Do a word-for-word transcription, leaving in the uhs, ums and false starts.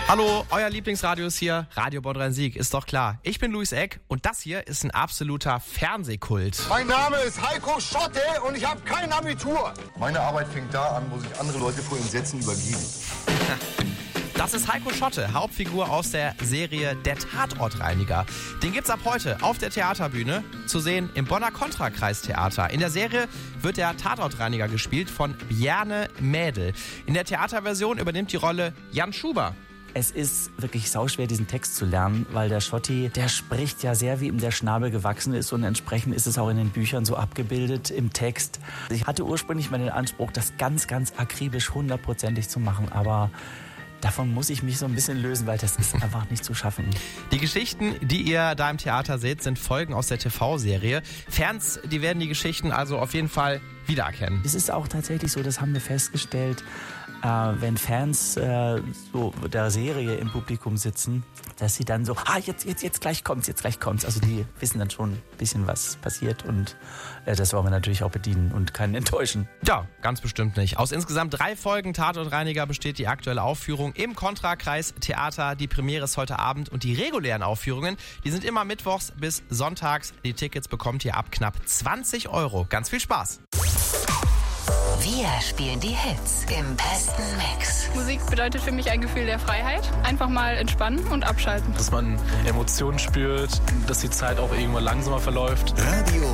Hallo, euer Lieblingsradio ist hier, Radio Bonn Rhein-Sieg, ist doch klar. Ich bin Luis Eck und das hier ist ein absoluter Fernsehkult. Mein Name ist Heiko Schotte und ich habe kein Abitur. Meine Arbeit fängt da an, wo sich andere Leute vor ihren Sätzen übergeben. Das ist Heiko Schotte, Hauptfigur aus der Serie Der Tatortreiniger. Den gibt's ab heute auf der Theaterbühne zu sehen im Bonner Kontrakreistheater. In der Serie wird der Tatortreiniger gespielt von Bjarne Mädel. In der Theaterversion übernimmt die Rolle Jan Schuber. Es ist wirklich sauschwer, diesen Text zu lernen, weil der Schotti, der spricht ja sehr, wie ihm der Schnabel gewachsen ist und entsprechend ist es auch in den Büchern so abgebildet im Text. Ich hatte ursprünglich mal den Anspruch, das ganz, ganz akribisch, hundertprozentig zu machen, aber davon muss ich mich so ein bisschen lösen, weil das ist einfach nicht zu schaffen. Die Geschichten, die ihr da im Theater seht, sind Folgen aus der T V-Serie. Fans, die werden die Geschichten also auf jeden Fall wiedererkennen. Es ist auch tatsächlich so, das haben wir festgestellt, äh, wenn Fans äh, so der Serie im Publikum sitzen, dass sie dann so, ah, jetzt, jetzt, jetzt gleich kommt's, jetzt gleich kommt's. Also die wissen dann schon ein bisschen, was passiert und äh, das wollen wir natürlich auch bedienen und keinen enttäuschen. Ja, ganz bestimmt nicht. Aus insgesamt drei Folgen Tatortreiniger besteht die aktuelle Aufführung im Kontrakreistheater. Die Premiere ist heute Abend und die regulären Aufführungen, die sind immer mittwochs bis sonntags. Die Tickets bekommt ihr ab knapp zwanzig Euro. Ganz viel Spaß! Wir spielen die Hits im besten Mix. Musik bedeutet für mich ein Gefühl der Freiheit. Einfach mal entspannen und abschalten. Dass man Emotionen spürt, dass die Zeit auch irgendwann langsamer verläuft. Radio